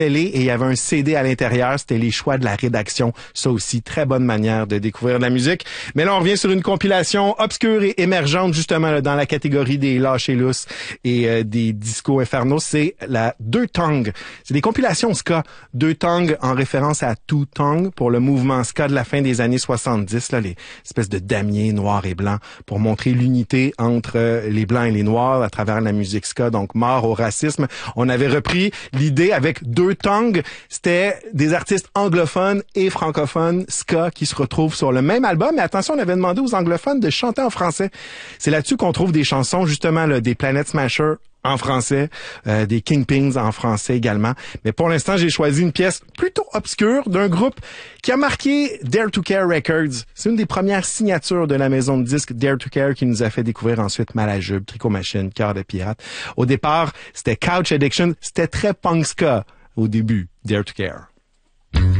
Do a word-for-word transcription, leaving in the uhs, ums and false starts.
Et il y avait un C D à l'intérieur, c'était les choix de la rédaction. Ça aussi, très bonne manière de découvrir de la musique. Mais là, on revient sur une compilation obscure et émergente, justement, là, dans la catégorie des lâchés lousses et euh, des discos infernaux. C'est la Deux Tongues. C'est des compilations ska. Deux Tongues en référence à Two Tongue pour le mouvement ska de la fin des années soixante-dix, là, les espèces de damiers noirs et blancs pour montrer l'unité entre euh, les blancs et les noirs à travers la musique ska. Donc, mort au racisme. On avait repris l'idée avec Deux Tongues, c'était des artistes anglophones et francophones ska qui se retrouvent sur le même album. Mais attention, on avait demandé aux anglophones de chanter en français. C'est là-dessus qu'on trouve des chansons, justement, là, des Planet Smashers en français, euh, des Kingpins en français également. Mais pour l'instant, j'ai choisi une pièce plutôt obscure d'un groupe qui a marqué Dare to Care Records. C'est une des premières signatures de la maison de disques Dare to Care qui nous a fait découvrir ensuite Malajube, Tricot Machine, Cœur de Pirate. Au départ, c'était Couch Addiction, c'était très punk ska au début, Dare to Care.